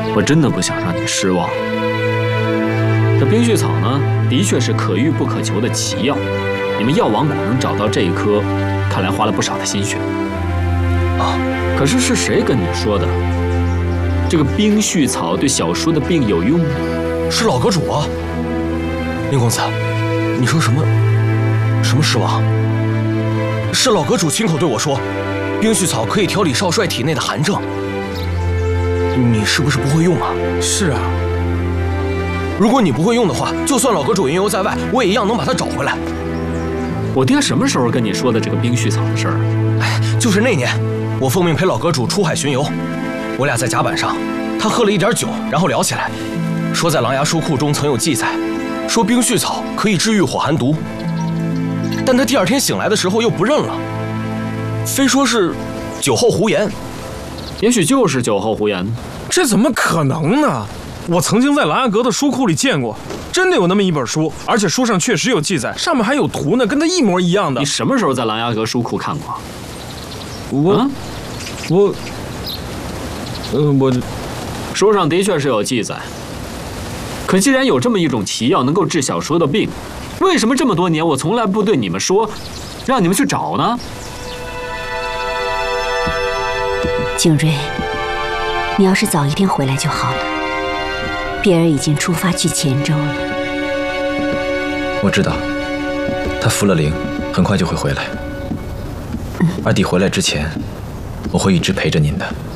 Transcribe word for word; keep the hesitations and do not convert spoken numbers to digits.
我真的不想让你失望。这冰絮草呢，的确是可遇不可求的奇药。你们药王谷能找到这一颗，看来花了不少的心血。啊，可是是谁跟你说的？这个冰絮草对小叔的病有用呢？ 是老阁主啊。林公子，你说什么？什么失望？是老阁主亲口对我说，冰絮草可以调理少帅体内的寒症。你是不是不会用啊？ 是啊。 如果你不会用的话，就算老阁主云游在外，我也一样能把它找回来。 我爹什么时候跟你说的这个冰絮草的事儿？ 哎，就是那年，我奉命陪老阁主出海巡游，我俩在甲板上，他喝了一点酒，然后聊起来，说在琅琊书库中曾有记载，说冰絮草可以治愈火寒毒。但他第二天醒来的时候又不认了，非说是酒后胡言。 也许就是酒后胡言。 这怎么可能呢？我曾经在琅琊阁的书库里见过，真的有那么一本书，而且书上确实有记载，上面还有图呢，跟它一模一样的。 你什么时候在琅琊阁书库看过？ 我，啊、我，呃，我， 书上的确是有记载。可既然有这么一种奇药能够治小叔的病，为什么这么多年我从来不对你们说，让你们去找呢？ 景睿，你要是早一天回来就好了。碧儿已经出发去黔州了。 我知道，他服了灵，很快就会回来。嗯、二弟回来之前，我会一直陪着您的。